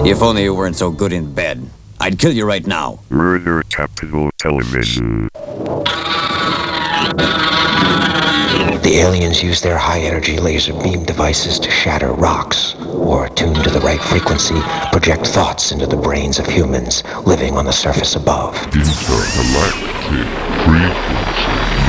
If only you weren't so good in bed. I'd kill you right now. Murder Capital Television. The aliens use their high-energy laser beam devices to shatter rocks, or tuned to the right frequency, project thoughts into the brains of humans living on the surface above. Intergalactic frequency.